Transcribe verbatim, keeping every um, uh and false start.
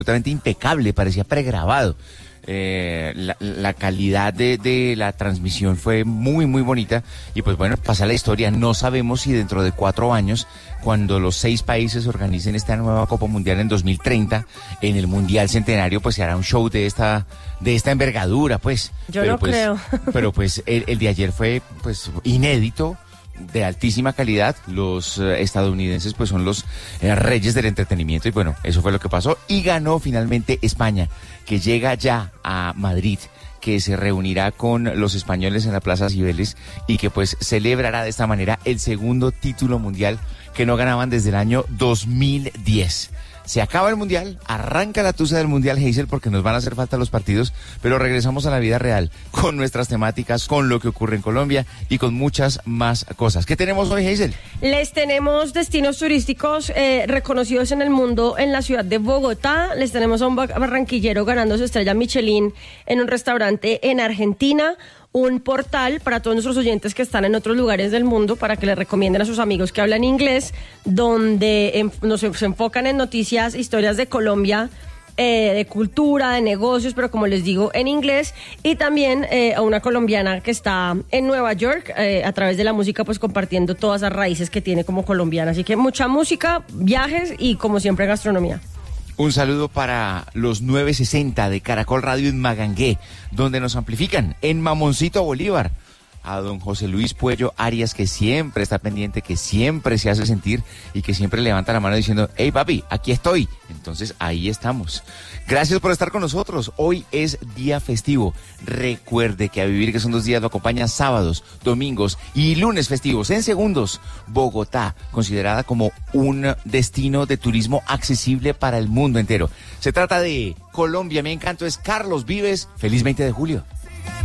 absolutamente impecable, parecía pregrabado. Eh, la, la calidad de, de la transmisión fue muy muy bonita y pues bueno, pasa la historia. No sabemos si dentro de cuatro años, cuando los seis países organicen esta nueva Copa Mundial en dos mil treinta, en el Mundial Centenario, pues se hará un show de esta de esta envergadura, pues. Yo pero no pues, creo. Pero pues el, el de ayer fue pues inédito, de altísima calidad. Los eh, estadounidenses pues son los eh, reyes del entretenimiento y bueno, eso fue lo que pasó y ganó finalmente España, que llega ya a Madrid, que se reunirá con los españoles en la Plaza Cibeles y que pues celebrará de esta manera el segundo título mundial que no ganaban desde el año dos mil diez. Se acaba el Mundial, arranca la tusa del Mundial, Hazel, porque nos van a hacer falta los partidos, pero regresamos a la vida real, con nuestras temáticas, con lo que ocurre en Colombia y con muchas más cosas. ¿Qué tenemos hoy, Hazel? Les tenemos destinos turísticos eh, reconocidos en el mundo en la ciudad de Bogotá. Les tenemos a un barranquillero ganando su estrella Michelin en un restaurante en Argentina. Un portal para todos nuestros oyentes que están en otros lugares del mundo para que les recomienden a sus amigos que hablan inglés, donde en, nos se enfocan en noticias, historias de Colombia, eh, de cultura, de negocios, pero como les digo, en inglés. Y también eh, a una colombiana que está en Nueva York, eh, a través de la música, pues compartiendo todas las raíces que tiene como colombiana. Así que mucha música, viajes y como siempre gastronomía. Un saludo para los nueve sesenta de Caracol Radio en Magangué, donde nos amplifican en Mamoncito Bolívar. A don José Luis Puello Arias, que siempre está pendiente, que siempre se hace sentir y que siempre levanta la mano diciendo, hey papi, aquí estoy. Entonces ahí estamos. Gracias por estar con nosotros. Hoy es día festivo. Recuerde que a vivir que son dos días lo acompaña sábados, domingos y lunes festivos. En segundos, Bogotá, considerada como un destino de turismo accesible para el mundo entero. Se trata de Colombia. Mi encanto es Carlos Vives. Feliz veinte de julio.